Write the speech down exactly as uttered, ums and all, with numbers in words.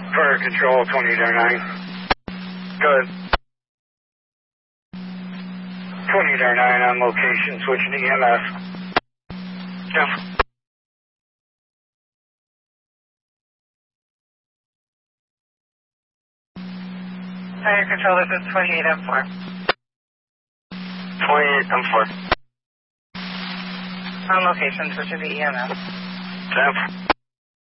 Fire Control, twenty-eight oh nine. Go ahead. twenty-eight oh nine on location, switching to E M S. Yeah. Fire Control, this is twenty-eight M four. twenty-eight M four. On location, switching to E M S. Yeah.